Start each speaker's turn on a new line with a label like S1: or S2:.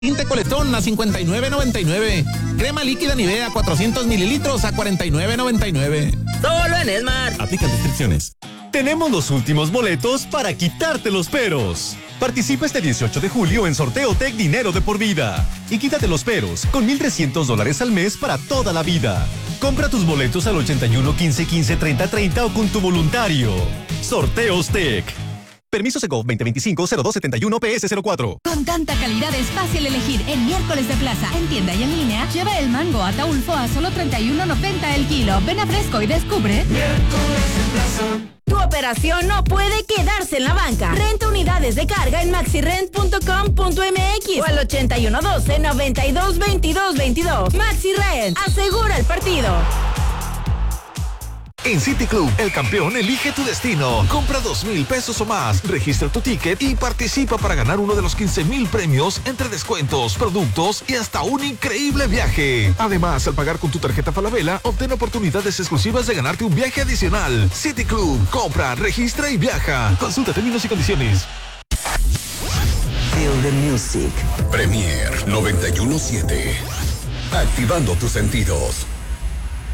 S1: Tinte Coletón a 59.99. Crema líquida Nivea 400 mililitros a 49.99.
S2: Solo en Esmar.
S1: Aplican restricciones.
S3: Tenemos los últimos boletos para quitarte los peros. Participa este 18 de julio en Sorteo Tech Dinero de por Vida. Y quítate los peros con $1,300 al mes para toda la vida. Compra tus boletos al 81 15 15 30 30 o con tu voluntario. Sorteos Tech. Permiso Segov 2025-0271 PS04.
S4: Con tanta calidad es fácil elegir en Miércoles de Plaza. En tienda y en línea, lleva el mango Ataulfo a solo $31.90 el kilo. Ven a Fresco y descubre.
S5: Miércoles de Plaza.
S6: Tu operación no puede quedarse en la banca. Renta unidades de carga en maxirent.com.mx o al 8112-922222. MaxiRent, asegura el partido.
S7: En City Club, el campeón elige tu destino. Compra 2,000 pesos o más, registra tu ticket y participa para ganar uno de los 15,000 premios entre descuentos, productos y hasta un increíble viaje. Además, al pagar con tu tarjeta Falabella, obtén oportunidades exclusivas de ganarte un viaje adicional. City Club, compra, registra y viaja. Consulta términos y condiciones.
S8: Feel the music.
S9: Premier 91.7. Activando tus sentidos.